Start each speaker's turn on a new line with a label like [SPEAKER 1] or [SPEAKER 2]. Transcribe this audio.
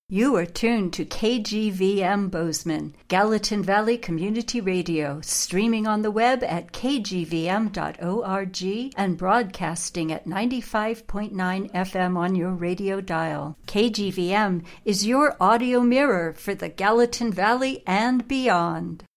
[SPEAKER 1] You are tuned to KGVM Bozeman, Gallatin Valley Community Radio, streaming on the web at kgvm.org and broadcasting at 95.9 FM on your radio dial. KGVM is your audio mirror for the Gallatin Valley and beyond.